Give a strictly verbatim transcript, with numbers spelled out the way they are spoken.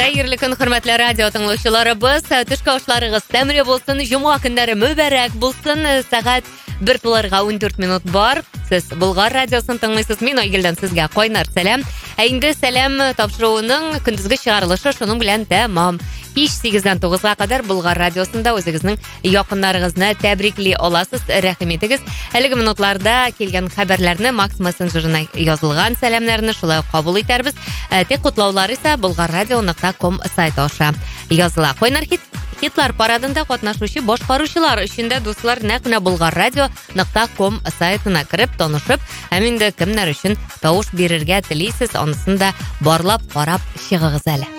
Хәерле көн, хөрмәтле радио тыңлаучыларыбыз. Төшке ашларыгыз тәмле булсын, җума көннәре мөбарәк булсын. Сәгать бер туларга ун дүрт минут бар. Сез Болгар радиосын тыңлыйсыз. Мин Айгөлдән сезгә кайнар сәлам. Ә инде сәлам тапшыруының көндезге чыгарылышы шуның белән тәмам. Кич сигездән тугызга кадәр Болгар радиосында үзегезнең якыннарыгызны тәбрикли аласыз. Рәхим итегез. Әлеге минутларда килгән хәбәрләрне Макс мессенджерына язылган сәламнарны шулай кабул итәрбез. Тек котлаулар исә болгаррадио нокта ком сайты аша языла. Кайнар хит хитлар парадында катнашучы башкаручылар өчен дә дуслар нәкъ болгаррадио нокта ком сайтына кирип танышып, һәм инде кемнәр өчен тавыш бирергә телисез, анысын да барлап карап чыгыгыз әле.